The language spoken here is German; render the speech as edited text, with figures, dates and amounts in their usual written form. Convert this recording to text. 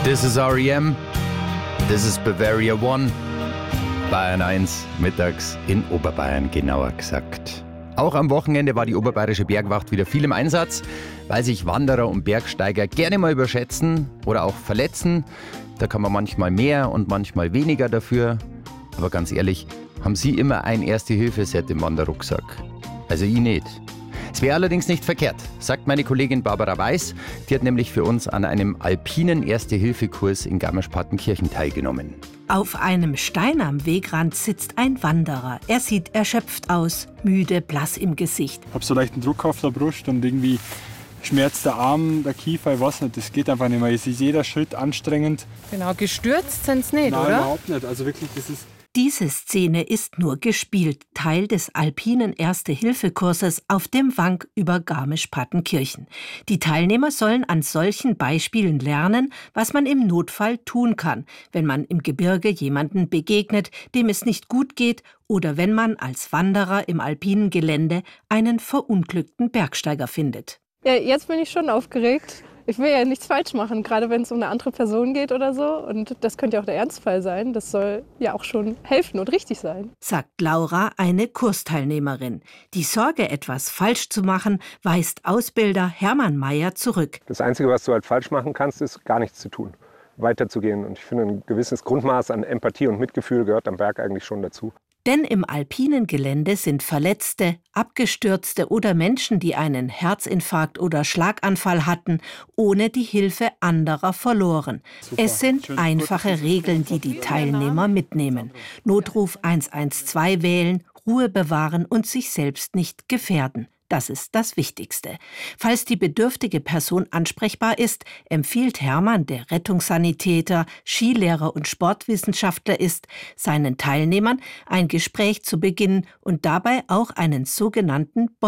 This is REM, this is Bavaria One, Bayern 1, mittags in Oberbayern genauer gesagt. Auch am Wochenende war die Oberbayerische Bergwacht wieder viel im Einsatz, weil sich Wanderer und Bergsteiger gerne mal überschätzen oder auch verletzen. Da kann man manchmal mehr und manchmal weniger dafür. Aber ganz ehrlich, haben Sie immer ein Erste-Hilfe-Set im Wanderrucksack? Also ich nicht. Es wäre allerdings nicht verkehrt, sagt meine Kollegin Barbara Weiß. Die hat nämlich für uns an einem alpinen Erste-Hilfe-Kurs in Garmisch-Partenkirchen teilgenommen. Auf einem Stein am Wegrand sitzt ein Wanderer. Er sieht erschöpft aus, müde, blass im Gesicht. Ich habe so leicht einen Druck auf der Brust und irgendwie schmerzt der Arm, der Kiefer, ich weiß nicht, das geht einfach nicht mehr. Es ist jeder Schritt anstrengend. Genau, gestürzt sind sie nicht, Nein, oder? Überhaupt nicht. Also wirklich, das ist... Diese Szene ist nur gespielt, Teil des alpinen Erste-Hilfe-Kurses auf dem Wank über Garmisch-Partenkirchen. Die Teilnehmer sollen an solchen Beispielen lernen, was man im Notfall tun kann, wenn man im Gebirge jemanden begegnet, dem es nicht gut geht, oder wenn man als Wanderer im alpinen Gelände einen verunglückten Bergsteiger findet. Ja, jetzt bin ich schon aufgeregt. Ich will ja nichts falsch machen, gerade wenn es um eine andere Person geht oder so. Und das könnte ja auch der Ernstfall sein. Das soll ja auch schon helfen und richtig sein. Sagt Laura, eine Kursteilnehmerin. Die Sorge, etwas falsch zu machen, weist Ausbilder Hermann Mayer zurück. Das Einzige, was du halt falsch machen kannst, ist gar nichts zu tun, weiterzugehen. Und ich finde, ein gewisses Grundmaß an Empathie und Mitgefühl gehört am Berg eigentlich schon dazu. Denn im alpinen Gelände sind Verletzte, Abgestürzte oder Menschen, die einen Herzinfarkt oder Schlaganfall hatten, ohne die Hilfe anderer verloren. Super. Es sind einfache Regeln, die die Teilnehmer mitnehmen. Notruf 112 wählen, Ruhe bewahren und sich selbst nicht gefährden. Das ist das Wichtigste. Falls die bedürftige Person ansprechbar ist, empfiehlt Hermann, der Rettungssanitäter, Skilehrer und Sportwissenschaftler ist, seinen Teilnehmern ein Gespräch zu beginnen und dabei auch einen sogenannten